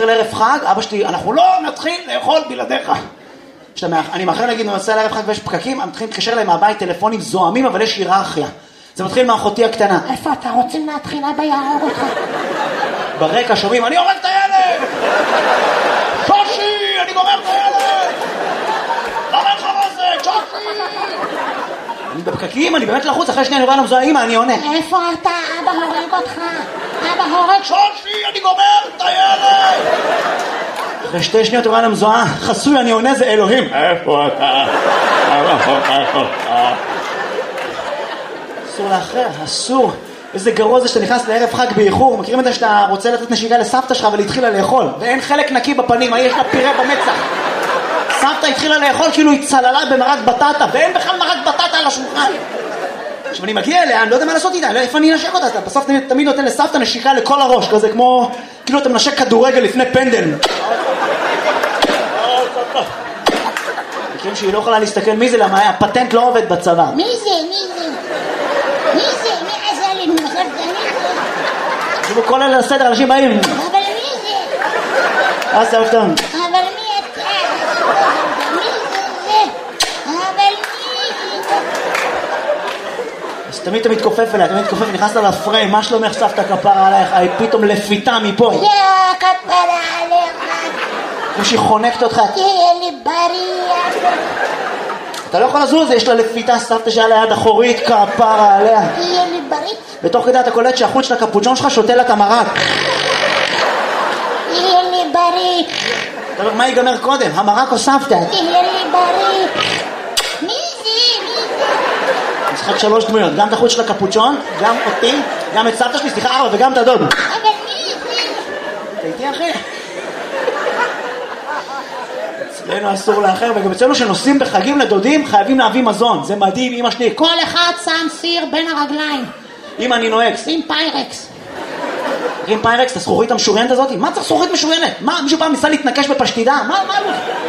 מאחר לערב חג, אבא שלי, אנחנו לא נתחיל לאכול בלעדיך. אני מאחר להגיד, אני נוסע לערב חג ויש פקקים, אני מתחיל להתקשר להם מהבית טלפונים זוהמים, אבל יש היררכיה. זה מתחיל מאחותי הקטנה. איפה אתה רוצים להתחיל? אבא יהרוג אותך. ברקע שומעים, אני הורג את הילד! שושי, אני גומר את הילד! למה לך מה זה? שושי! אני בפקקים, אני באמת לחוץ, אחרי שנייה אני רואה למזוהה, אמא, אני עונה. איפה אתה? אבא הורג אותך. אבא הורג... שושי, אני גומר את הילד! אחרי 2 שניות אני רואה למזוהה, חסוי, אני עונה, זה אלוהים. איפה אתה? אסור לאחר, אסור. איזה גרוע זה שאתה נכנס לערב חג באיחור. מכירים את זה שאתה רוצה לתת נשיקה לסבתא שלך ולהתחילה לאכול ואין חלק נקי בפנים, יש לה פירה במצח. סבתא התחילה לאכול כאילו היא צללה במרק בטטה ואין בכלל מרק בטטה על השולחן. עכשיו אני מגיע אליה, אני לא יודע מה לעשות איתה, איפה אני אנשק אותה? בסוף תמיד נותן לסבתא נשיקה לכל הראש, כזה כמו כאילו אתה מנשק כדורגל לפני פנדל. מכירים שהיא לא יכולה להסתכל מי זה, למה הפטנט לא עובד בצבא. מי זה? מי עזה לי ממחר תשבו כל אלה לסדר, אנשים באים. אבל מי זה? אז אהבתם. אבל מי אתה? מי זה? אבל מי זה? אז תמיד אתה מתכופף אליה, נכנסת לפריים, מה שלומך סבתא כפרה עלייך? היא פתאום לפיתה מפה. יא כפרה עליך. כמו שהיא חונקת אותך. תהיה לי בריא. אתה לא יכול לזוז, יש לה לפיתה סבתא שהיה ליד אחורית, כפרה עליה. תהיה לי בריא. בתוך כדי אתה קולט שהחוץ של הקפוצ'ון שלך שותה לה את המרק. תהיה לי בריא. אתה אומר, מה ייגמר קודם? המרק או סבתא? תהיה לי בריא. מי זה? משחק 3 דמויות, גם את החוץ של הקפוצ'ון, גם אותי, גם את סבתא שלי, סליחה 4 וגם את הדוד. אבל מי זה? אתה איתי אחי? אצלנו אסור לאחר, וגם אצלנו שנוסעים בחגים לדודים חייבים להביא מזון, זה מדהים. אמא שלי, כל אחד שם סיר בין הרגליים. אמא אני נוהג שים פיירקס. מכירים פיירקס, את הזכוכית המשוריינת הזאת? מה צריך זכוכית משוריינת? מה, מישהו פעם ניסה להתנקש בפשטידה? מה?